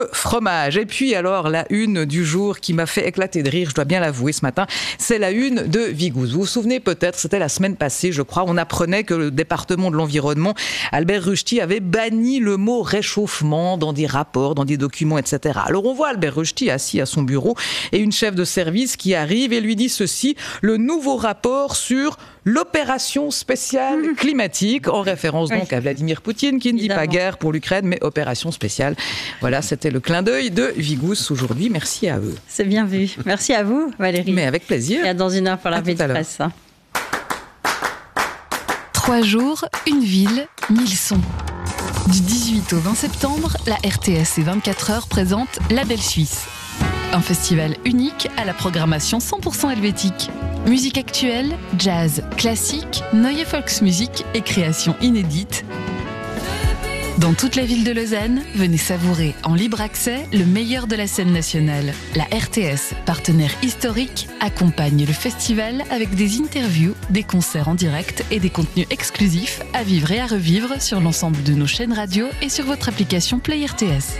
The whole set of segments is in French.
Fromage. Et puis alors, la une du jour qui m'a fait éclater de rire, je dois bien l'avouer ce matin, c'est la une de Vigouze. Vous vous souvenez peut-être, c'était la semaine passée, je crois, on apprenait que le département de l'environnement, Albert Ruchti, avait banni le mot réchauffement dans des rapports, dans des documents, etc. Alors on voit Albert Ruchti assis à son bureau et une chef de service qui arrive et lui dit ceci: le nouveau rapport sur l'opération spéciale climatique, en référence donc à Vladimir Poutine, qui ne dit pas guerre pour l'Ukraine, mais opération spéciale. Voilà, c'était le clin d'œil de Vigouze aujourd'hui. Merci à eux. C'est bien vu. Merci à vous, Valérie. Mais avec plaisir. Et à dans une heure pour la revue de presse. 3 jours, une ville, 1000 sons. Du 18 au 20 septembre, la RTS et 24 heures présentent La Belle Suisse. Un festival unique à la programmation 100% helvétique. Musique actuelle, jazz, classique, neue Volksmusik et créations inédites. Dans toute la ville de Lausanne, venez savourer en libre accès le meilleur de la scène nationale. La RTS, partenaire historique, accompagne le festival avec des interviews, des concerts en direct et des contenus exclusifs à vivre et à revivre sur l'ensemble de nos chaînes radio et sur votre application Play RTS.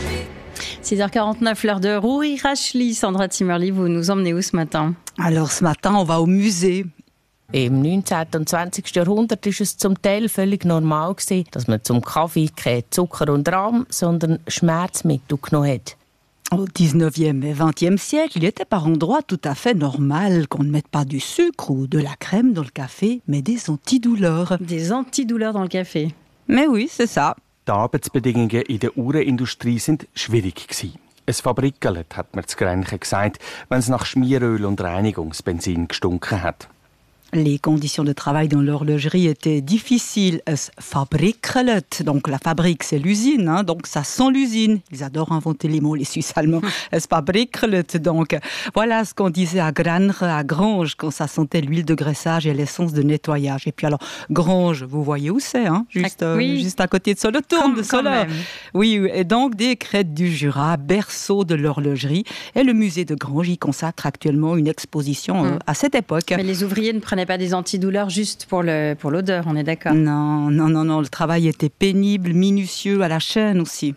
6h49, l'heure de Rouri Rachli. Sandra Zimmerli, vous nous emmenez où ce matin? Alors ce matin, on va au musée. Im 19. und 20. Jahrhundert war es zum Teil völlig normal, dass man zum Kaffee kein Zucker und Rahm, sondern Schmerzmittel genommen hat. Au 19e et 20e siècle, il était par endroits tout à fait normal qu'on ne mette pas du sucre ou de la crème dans le café, mais des antidouleurs. Des antidouleurs dans le café. Mais oui, c'est ça. Die Arbeitsbedingungen in der Uhrenindustrie sind schwierig gewesen. Ein Fabrikkelet, hat man zu Grenchen gesagt, wenn es nach Schmieröl und Reinigungsbenzin gestunken hat. Les conditions de travail dans l'horlogerie étaient difficiles. Es Fabrikkelet, donc la fabrique c'est l'usine, hein, donc ça sent l'usine. Ils adorent inventer les mots, les Suisses allemands. Es Fabrikkelet, donc voilà ce qu'on disait à Granre, à Grange, quand ça sentait l'huile de graissage et l'essence de nettoyage. Et puis alors, Grange, vous voyez où c'est, hein, juste à côté de Solothurn, de Soleure. Oui, et donc des crêtes du Jura, berceau de l'horlogerie. Et le musée de Grange y consacre actuellement une exposition à cette époque. Mais les ouvriers ne prenaient pas des antidouleurs juste pour l'odeur, on est d'accord? Non, le travail était pénible, minutieux, à la chaîne aussi.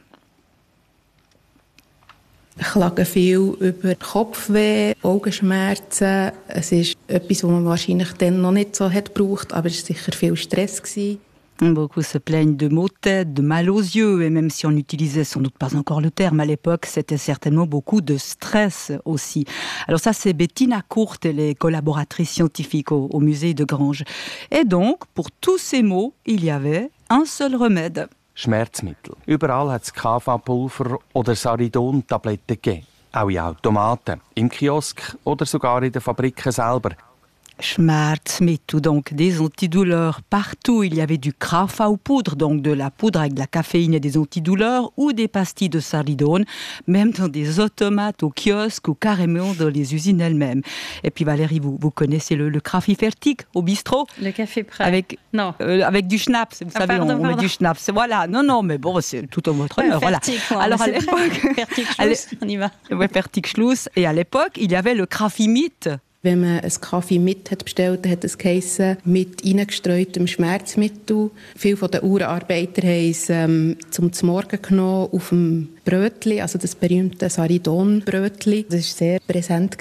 Ich klage viel über Kopfweh, Augenschmerzen. Es ist etwas, was man wahrscheinlich dann noch nicht so hat gebraucht, aber es war sicher viel Stress gewesen. Beaucoup se plaignent de maux de tête, de mal aux yeux, et même si on n'utilisait sans doute pas encore le terme à l'époque, c'était certainement beaucoup de stress aussi. Alors ça, c'est Bettina Kurt, elle est collaboratrice scientifique au musée de Grange. Et donc, pour tous ces maux, il y avait un seul remède. Schmerzmittel. Überall hat es KV-Pulver oder Saridon-Tabletten gegeben. Auch in Automaten, im Kiosk oder sogar in den Fabriken selber. Schmerzmittel, donc des antidouleurs. Partout, il y avait du Krafa ou poudre, donc de la poudre avec de la caféine et des antidouleurs, ou des pastilles de saridone, même dans des automates au kiosque ou carrément dans les usines elles-mêmes. Et puis Valérie, vous connaissez le Krafi Fertig au bistrot? Le café prêt. Avec du schnapps, vous savez, on met du schnapps. Voilà, non, mais bon, c'est tout en votre honneur. Voilà. Alors à l'époque, on y va. Ouais, Fertig-Schluss. Et à l'époque, il y avait le Krafi Mit. Wenn man einen Kaffee mit hat bestellt, hat es geheissen, mit reingestreutem Schmerzmittel. Viele von den Uhrenarbeiter haben es zum Morgen genommen auf dem Brötli, also das berühmte Saridon-Brötli. Das war sehr präsent.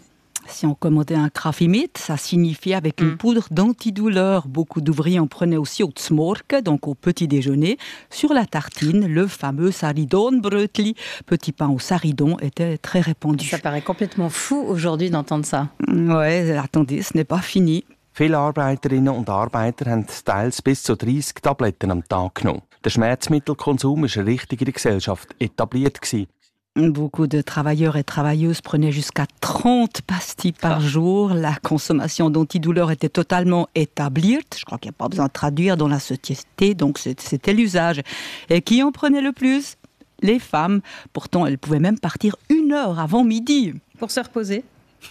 Si on commandait un Krafimit, ça signifiait avec une poudre d'antidouleur. Beaucoup d'ouvriers en prenaient aussi au Tsmorke, donc au petit déjeuner. Sur la tartine, le fameux Saridon-Brötli, petit pain au saridon, était très répandu. Ça paraît complètement fou aujourd'hui d'entendre ça. Ouais, attendez, ce n'est pas fini. Viele Arbeiterinnen und Arbeiter haben teils bis zu 30 Tabletten am Tag genommen. Der Schmerzmittelkonsum war richtig in der Gesellschaft etabliert gewesen. Beaucoup de travailleurs et travailleuses prenaient jusqu'à 30 pastilles par jour. La consommation d'antidouleurs était totalement établie. Je crois qu'il n'y a pas besoin de traduire dans la société, donc c'était l'usage. Et qui en prenait le plus? Les femmes. Pourtant, elles pouvaient même partir 1 heure avant midi. Pour se reposer?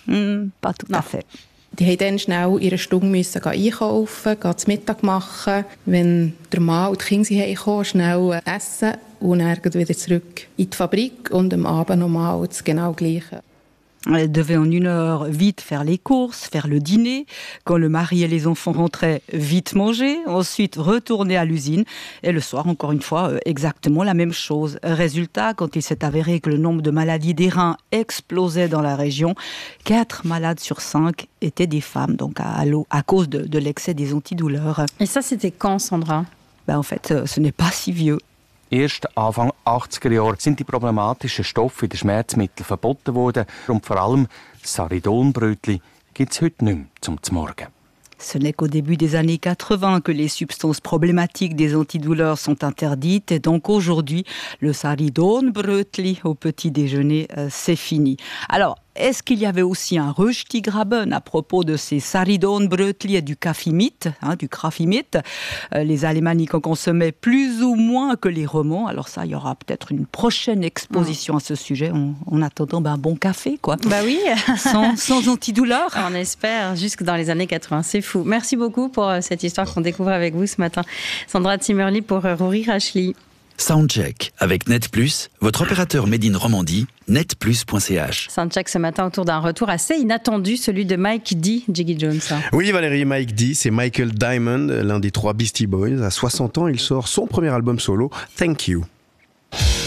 Pas tout à fait. Die mussten dann schnell ihre Stunde einkaufen, zu Mittag machen. Wenn der Mann und die Kinder heimkamen, schnell essen und dann wieder zurück in die Fabrik und am Abend nochmal das genau Gleiche. Elle devait en 1 heure vite faire les courses, faire le dîner. Quand le mari et les enfants rentraient, vite manger. Ensuite, retourner à l'usine. Et le soir, encore une fois, exactement la même chose. Résultat, quand il s'est avéré que le nombre de maladies des reins explosait dans la région, 4 malades sur 5 étaient des femmes, donc à cause de l'excès des antidouleurs. Et ça, c'était quand, Sandra ? En fait, ce n'est pas si vieux. Erst Anfang 80er Jahre sind die problematischen Stoffe in den Schmerzmitteln verboten worden und vor allem Saridonbrötli gibt es heute nicht mehr zum Morgen. Ce n'est qu'au début des années 80 que les substances problématiques des antidouleurs sont interdites. Et donc aujourd'hui, le Saridonbrötli au petit déjeuner, c'est fini. Alors, est-ce qu'il y avait aussi un Röstigraben à propos de ces Saridonbrötli et du Kafimit, du Krafimit? Les Alémaniques en consommaient plus ou moins que les Romands. Alors ça, il y aura peut-être une prochaine exposition à ce sujet. En attendant, un bon café, quoi. Bah oui. sans antidouleur. On espère, jusque dans les années 80. C'est fou. Merci beaucoup pour cette histoire qu'on découvre avec vous ce matin. Sandra Zimmerli pour Rory Rachli. Soundcheck avec Net Plus, votre opérateur Made in Romandie, netplus.ch. Soundcheck ce matin autour d'un retour assez inattendu, celui de Mike D, Jiggy Jones. Oui Valérie, Mike D, c'est Michael Diamond, l'un des 3 Beastie Boys. À 60 ans, il sort son premier album solo, Thank You.